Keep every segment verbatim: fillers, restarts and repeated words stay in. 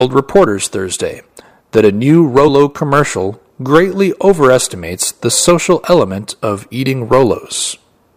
told reporters Thursday that a new Rolo commercial greatly overestimates the social element of eating Rolos.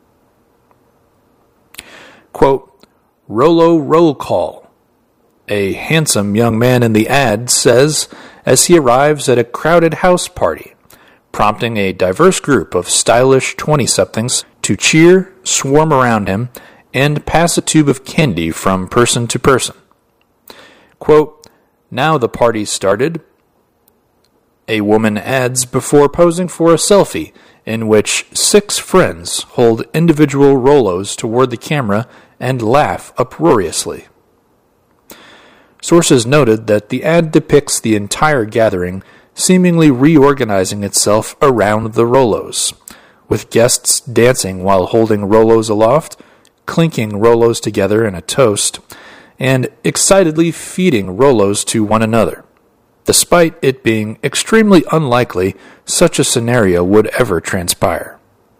Quote, Rolo roll call, a handsome young man in the ad says as he arrives at a crowded house party, prompting a diverse group of stylish twenty-somethings to cheer, swarm around him, and pass a tube of candy from person to person. Quote, now the party's started, a woman adds before posing for a selfie in which six friends hold individual Rolos toward the camera and laugh uproariously. Sources noted that the ad depicts the entire gathering seemingly reorganizing itself around the Rolos, with guests dancing while holding Rolos aloft, clinking Rolos together in a toast, and excitedly feeding Rolos to one another, despite it being extremely unlikely such a scenario would ever transpire.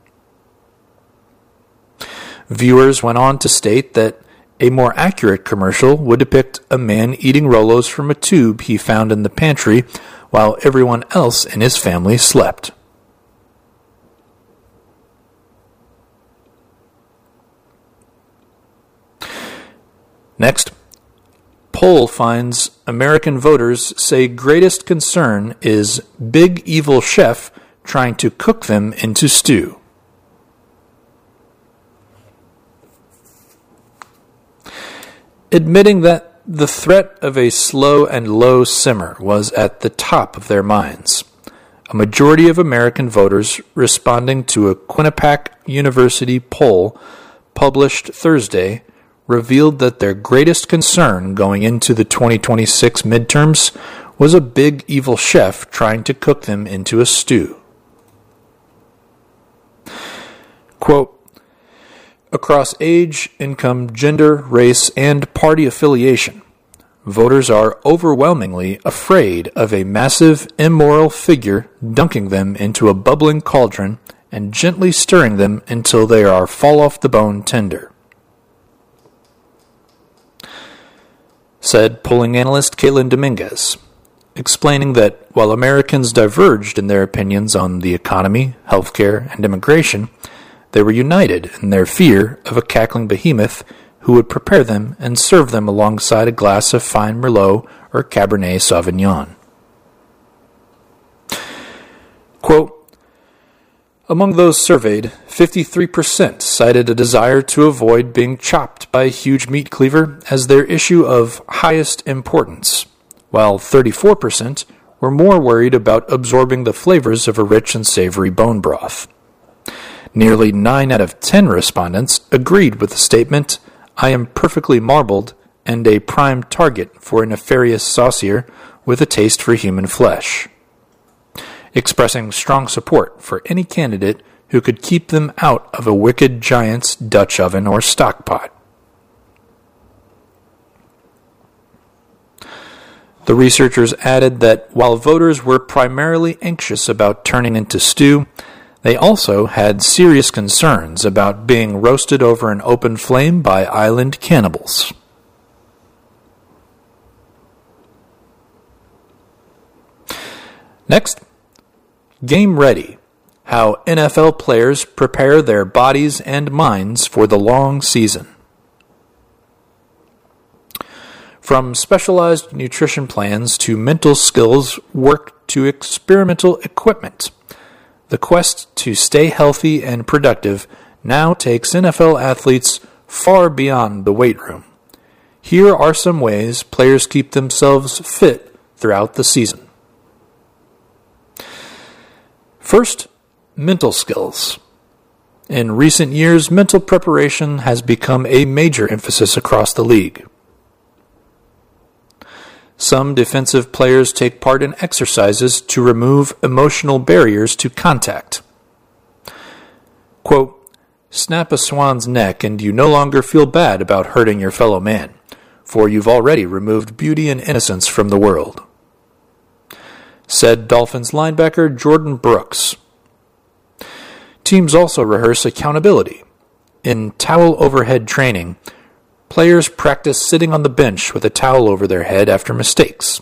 Viewers went on to state that a more accurate commercial would depict a man eating Rolos from a tube he found in the pantry while everyone else in his family slept. Next, poll finds American voters say greatest concern is big evil chef trying to cook them into stew. Admitting that the threat of a slow and low simmer was at the top of their minds, a majority of American voters responding to a Quinnipiac University poll published Thursday revealed that their greatest concern going into the twenty twenty-six midterms was a big evil chef trying to cook them into a stew. Quote, across age, income, gender, race, and party affiliation, voters are overwhelmingly afraid of a massive, immoral figure dunking them into a bubbling cauldron and gently stirring them until they are fall-off-the-bone tender, said polling analyst Caitlin Dominguez, explaining that while Americans diverged in their opinions on the economy, healthcare, and immigration, they were united in their fear of a cackling behemoth who would prepare them and serve them alongside a glass of fine Merlot or Cabernet Sauvignon. Quote, among those surveyed, fifty-three percent cited a desire to avoid being chopped by a huge meat cleaver as their issue of highest importance, while thirty-four percent were more worried about absorbing the flavors of a rich and savory bone broth. Nearly nine out of ten respondents agreed with the statement, I am perfectly marbled and a prime target for a nefarious saucier with a taste for human flesh, expressing strong support for any candidate who could keep them out of a wicked giant's Dutch oven or stockpot. The researchers added that while voters were primarily anxious about turning into stew, they also had serious concerns about being roasted over an open flame by island cannibals. Next, Game Ready, how N F L players prepare their bodies and minds for the long season. From specialized nutrition plans to mental skills worked to experimental equipment, the quest to stay healthy and productive now takes N F L athletes far beyond the weight room. Here are some ways players keep themselves fit throughout the season. First, mental skills. In recent years, mental preparation has become a major emphasis across the league. Some defensive players take part in exercises to remove emotional barriers to contact. Quote, snap a swan's neck and you no longer feel bad about hurting your fellow man, for you've already removed beauty and innocence from the world, said Dolphins linebacker Jordan Brooks. Teams also rehearse accountability. In towel overhead training, Players practice sitting on the bench with a towel over their head after mistakes.